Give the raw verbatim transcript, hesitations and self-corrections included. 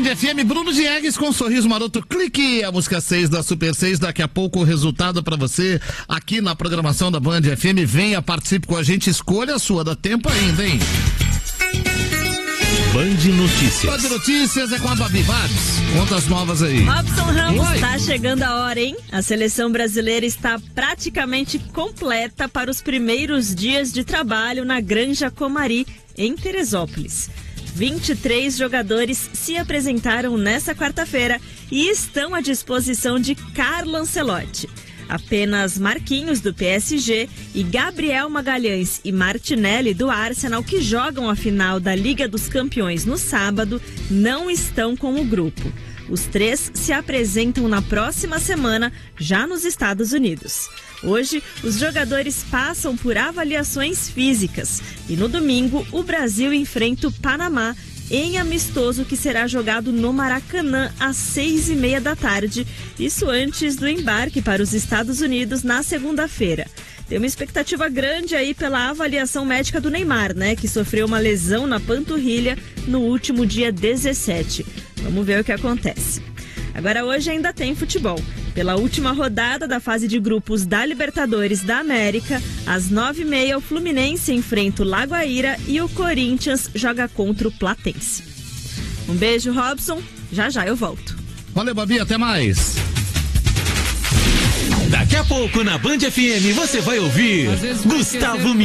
F M, Bruno Diegues com um sorriso maroto, clique, a música seis da Super seis, daqui a pouco o resultado pra você aqui na programação da Band F M, venha, participe com a gente, escolha a sua, dá tempo ainda, hein? Band Notícias. Band Notícias é com a Babi Vades. Conta as novas aí. Robson Ramos, Oi. Tá chegando a hora, hein? A seleção brasileira está praticamente completa para os primeiros dias de trabalho na Granja Comari, em Teresópolis. vinte e três jogadores se apresentaram nesta quarta-feira e estão à disposição de Carlo Ancelotti. Apenas Marquinhos, do P S G, e Gabriel Magalhães e Martinelli, do Arsenal, que jogam a final da Liga dos Campeões no sábado, não estão com o grupo. Os três se apresentam na próxima semana, já nos Estados Unidos. Hoje, os jogadores passam por avaliações físicas e no domingo o Brasil enfrenta o Panamá em amistoso que será jogado no Maracanã às seis e meia da tarde, isso antes do embarque para os Estados Unidos na segunda-feira. Tem uma expectativa grande aí pela avaliação médica do Neymar, né, que sofreu uma lesão na panturrilha no último dia dezessete. Vamos ver o que acontece. Agora hoje ainda tem futebol. Pela última rodada da fase de grupos da Libertadores da América, às nove e meia o Fluminense enfrenta o Lagoaíra e o Corinthians joga contra o Platense. Um beijo, Robson. Já já eu volto. Valeu, Babi, até mais. Daqui a pouco na Band F M você vai ouvir Gustavo